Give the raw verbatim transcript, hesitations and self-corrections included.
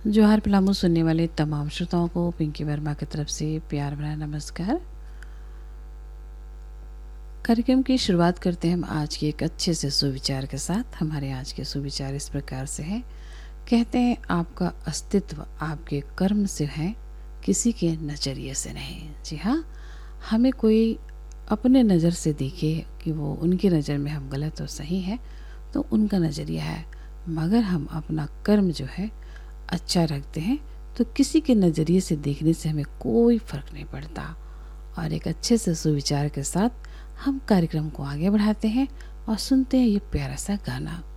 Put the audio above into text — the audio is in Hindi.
जोहार पलामू सुनने वाले तमाम श्रोताओं को पिंकी वर्मा की तरफ से प्यार भरा नमस्कार। कार्यक्रम की शुरुआत करते हैं हम आज के एक अच्छे से सुविचार के साथ। हमारे आज के सुविचार इस प्रकार से हैं। कहते हैं आपका अस्तित्व आपके कर्म से है, किसी के नज़रिए से नहीं। जी हाँ, हमें कोई अपने नज़र से देखे कि वो उनकी नज़र में हम गलत और सही हैं तो उनका नज़रिया है, मगर हम अपना कर्म जो है अच्छा रखते हैं तो किसी के नज़रिए से देखने से हमें कोई फ़र्क नहीं पड़ता। और एक अच्छे से सुविचार के साथ हम कार्यक्रम को आगे बढ़ाते हैं और सुनते हैं ये प्यारा सा गाना।